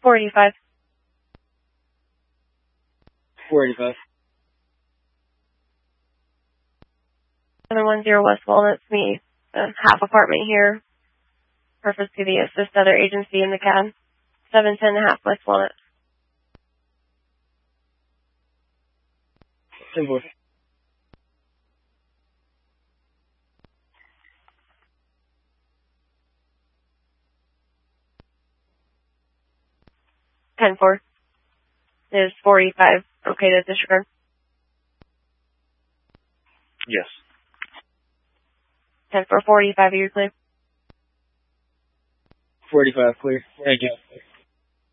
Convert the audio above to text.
485. 485. 710 West Walnut, me, half apartment here. Purpose to the assist other agency in the cab. 710.5 West Walnut. 10-4. 10-4. It is 485. Okay to disregard. Yes. 10-4, 485, you're clear. 485, clear. Thank you.